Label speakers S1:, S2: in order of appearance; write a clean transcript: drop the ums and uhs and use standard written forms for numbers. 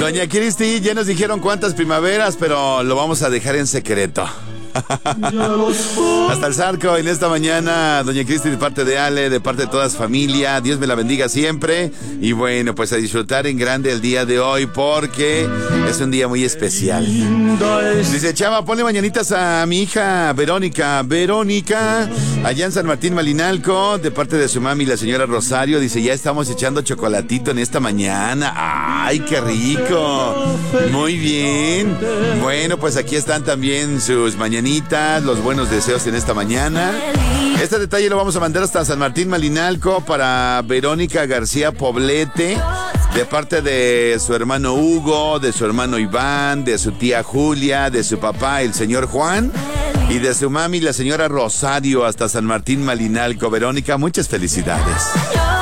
S1: Doña Cristi, ya nos dijeron cuántas primaveras, pero lo vamos a dejar en secreto. Hasta el Zarco en esta mañana, doña Cristi, de parte de Ale, de parte de toda su familia. Dios me la bendiga siempre. Y bueno, pues a disfrutar en grande el día de hoy, porque es un día muy especial. Dice Chava, ponle mañanitas a mi hija Verónica, allá en San Martín Malinalco, de parte de su mami, la señora Rosario. Dice, ya estamos echando chocolatito en esta mañana. ¡Ay, qué rico! Muy bien. Bueno, pues aquí están también sus mañanitas, los buenos deseos en esta mañana. Este detalle lo vamos a mandar hasta San Martín Malinalco para Verónica García Poblete, de parte de su hermano Hugo, de su hermano Iván, de su tía Julia, de su papá, el señor Juan, y de su mami, la señora Rosario, hasta San Martín Malinalco. Verónica, muchas felicidades.